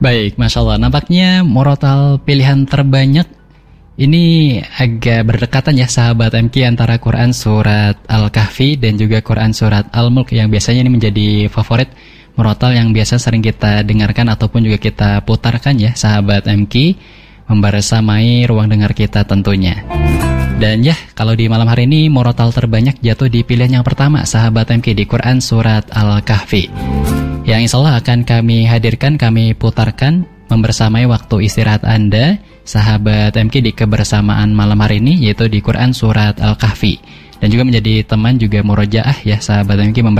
Baik, Masya Allah. Nampaknya murotal pilihan terbanyak ini agak berdekatan ya sahabat MK antara Quran Surat Al-Kahfi dan juga Quran Surat Al-Mulk yang biasanya ini menjadi favorit murotal yang biasa sering kita dengarkan ataupun juga kita putarkan ya sahabat MK, membersamai ruang dengar kita tentunya. Dan ya, kalau di malam hari ini murotal terbanyak jatuh di pilihan yang pertama sahabat MK di Quran Surat Al-Kahfi, yang insya Allah akan kami hadirkan, kami putarkan membersamai waktu istirahat Anda sahabat MK di kebersamaan malam hari ini, yaitu di Quran Surat Al-Kahfi. Dan juga menjadi teman juga murojaah ya sahabat MK